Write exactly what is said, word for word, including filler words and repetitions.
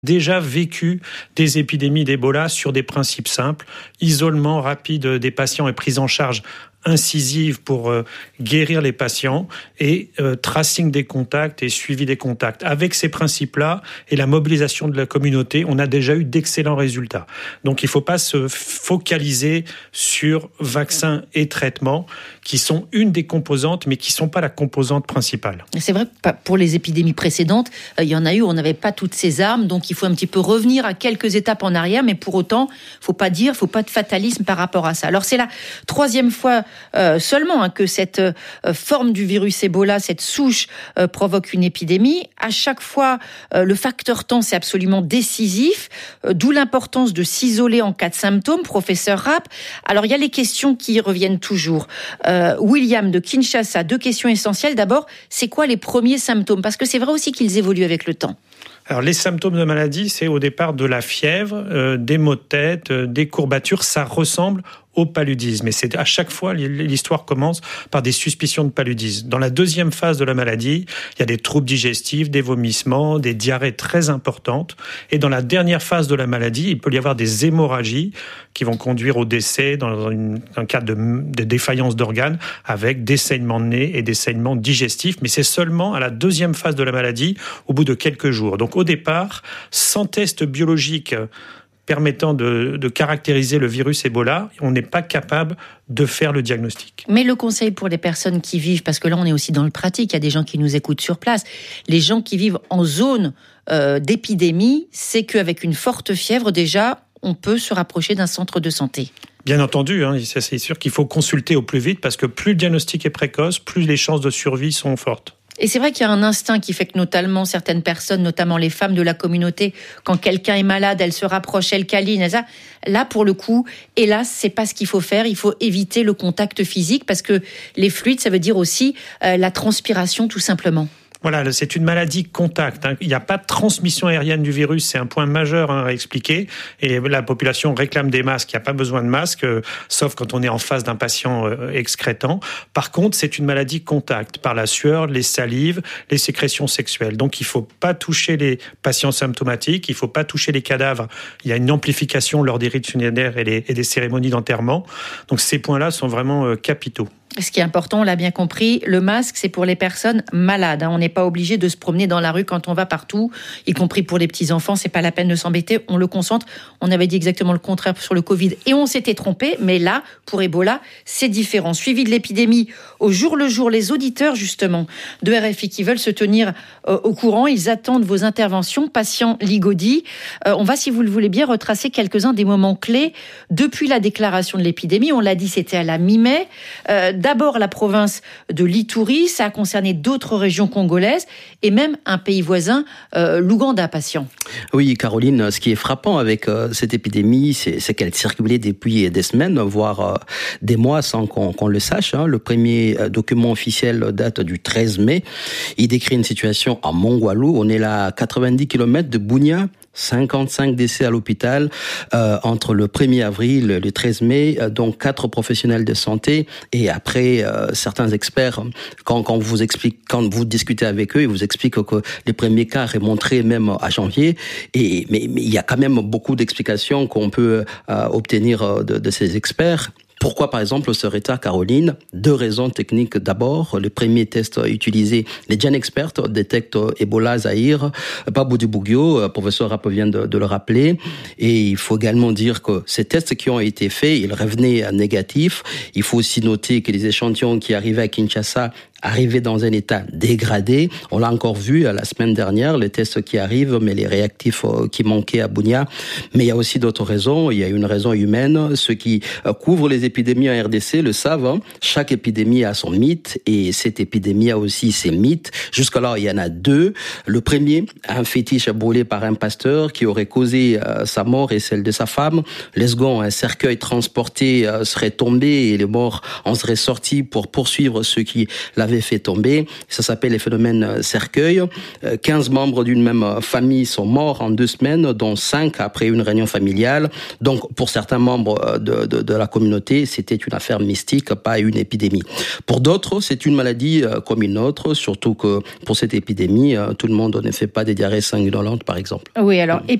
déjà vécu des épidémies d'Ebola sur des principes simples, isolement rapide des patients et prise en charge incisive pour euh, guérir les patients et euh, tracing des contacts et suivi des contacts. Avec ces principes-là et la mobilisation de la communauté, on a déjà eu d'excellents résultats. Donc il ne faut pas se focaliser sur vaccins et traitements qui sont une des composantes mais qui ne sont pas la composante principale. C'est vrai que pour les épidémies précédentes, il y en a eu où on n'avait pas toutes ces armes, donc il faut un petit peu revenir à quelques étapes en arrière, mais pour autant, il ne faut pas dire, il ne faut pas de fatalisme par rapport à ça. Alors c'est la troisième fois Euh, seulement hein, que cette euh, forme du virus Ebola, cette souche euh, provoque une épidémie. À chaque fois, euh, le facteur temps, c'est absolument décisif, euh, d'où l'importance de s'isoler en cas de symptômes, professeur Rapp. Alors, il y a les questions qui reviennent toujours. Euh, William de Kinshasa, deux questions essentielles. D'abord, c'est quoi les premiers symptômes ? Parce que c'est vrai aussi qu'ils évoluent avec le temps. Alors, les symptômes de maladie, c'est au départ de la fièvre, euh, des maux de tête, euh, des courbatures. Ça ressemble au paludisme. Et c'est à chaque fois, l'histoire commence par des suspicions de paludisme. Dans la deuxième phase de la maladie, il y a des troubles digestifs, des vomissements, des diarrhées très importantes. Et dans la dernière phase de la maladie, il peut y avoir des hémorragies qui vont conduire au décès dans une, un cas de, de défaillance d'organes avec des saignements de nez et des saignements digestifs. Mais c'est seulement à la deuxième phase de la maladie, au bout de quelques jours. Donc au départ, sans test biologique permettant de, de caractériser le virus Ebola, on n'est pas capable de faire le diagnostic. Mais le conseil pour les personnes qui vivent, parce que là on est aussi dans le pratique, il y a des gens qui nous écoutent sur place, les gens qui vivent en zone euh, d'épidémie, c'est qu'avec une forte fièvre déjà, on peut se rapprocher d'un centre de santé. Bien entendu, hein, c'est sûr qu'il faut consulter au plus vite parce que plus le diagnostic est précoce, plus les chances de survie sont fortes. Et c'est vrai qu'il y a un instinct qui fait que notamment certaines personnes, notamment les femmes de la communauté, quand quelqu'un est malade, elles se rapprochent, elles câlinent. Là, pour le coup, hélas, c'est pas ce qu'il faut faire. Il faut éviter le contact physique parce que les fluides, ça veut dire aussi euh, la transpiration, tout simplement. Voilà, c'est une maladie contact. Hein. Il n'y a pas de transmission aérienne du virus, c'est un point majeur hein, à expliquer. Et la population réclame des masques. Il n'y a pas besoin de masques, euh, sauf quand on est en face d'un patient euh, excrétant. Par contre, c'est une maladie contact par la sueur, les salives, les sécrétions sexuelles. Donc, il ne faut pas toucher les patients symptomatiques. Il ne faut pas toucher les cadavres. Il y a une amplification lors des rites funéraires et, les, et des cérémonies d'enterrement. Donc, ces points-là sont vraiment euh, capitaux. Ce qui est important, on l'a bien compris, le masque, c'est pour les personnes malades. On n'est pas obligé de se promener dans la rue quand on va partout, y compris pour les petits-enfants. C'est pas la peine de s'embêter, on le concentre. On avait dit exactement le contraire sur le Covid et on s'était trompé. Mais là, pour Ebola, c'est différent. Suivi de l'épidémie au jour le jour, les auditeurs, justement, de R F I qui veulent se tenir euh, au courant, ils attendent vos interventions. Patient Ligodi, euh, on va, si vous le voulez bien, retracer quelques-uns des moments clés depuis la déclaration de l'épidémie. On l'a dit, c'était à la mi-mai. Euh, D'abord la province de l'Ituri, ça a concerné d'autres régions congolaises et même un pays voisin, euh, l'Ouganda, patient. Oui, Caroline, ce qui est frappant avec euh, cette épidémie, c'est, c'est qu'elle circulait depuis des semaines, voire euh, des mois sans qu'on, qu'on le sache. Hein. Le premier euh, document officiel date du treize mai. Il décrit une situation à Mongwalu. On est là à quatre-vingt-dix kilomètres de Bunia. cinquante-cinq décès à l'hôpital euh, entre le premier avril et le treize mai, euh, donc quatre professionnels de santé et après euh, certains experts quand quand vous explique quand vous discutez avec eux, ils vous expliquent que les premiers cas remonteraient même à janvier et mais mais il y a quand même beaucoup d'explications qu'on peut euh, obtenir de, de ces experts. Pourquoi, par exemple, ce retard, Caroline ? Deux raisons techniques. D'abord, le premier test utilisé, les GenExperts détectent Ebola Zaïre, pas Boudi-Bougyo, professeur Rapp vient de, de le rappeler. Et il faut également dire que ces tests qui ont été faits, ils revenaient négatifs. Il faut aussi noter que les échantillons qui arrivaient à Kinshasa arrivé dans un état dégradé. On l'a encore vu la semaine dernière, les tests qui arrivent, mais les réactifs qui manquaient à Bunia. Mais il y a aussi d'autres raisons. Il y a une raison humaine. Ceux qui couvrent les épidémies en R D C le savent. Hein. Chaque épidémie a son mythe et cette épidémie a aussi ses mythes. Jusqu'à-là, il y en a deux. Le premier, un fétiche brûlé par un pasteur qui aurait causé euh, sa mort et celle de sa femme. Le second, un cercueil transporté euh, serait tombé et les morts en seraient sortis pour poursuivre ceux qui l'avaient avait fait tomber. Ça s'appelle les phénomènes cercueil. quinze membres d'une même famille sont morts en deux semaines, dont cinq après une réunion familiale. Donc, pour certains membres de, de, de la communauté, c'était une affaire mystique, pas une épidémie. Pour d'autres, c'est une maladie comme une autre, surtout que pour cette épidémie, tout le monde ne fait pas des diarrhées sanguinolentes, par exemple. Oui, alors,